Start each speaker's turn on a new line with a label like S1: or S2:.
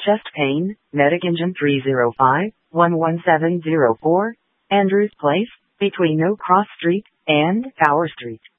S1: chest pain, Medicagen 305-11704, Andrews Place, between No Cross Street and Tower Street.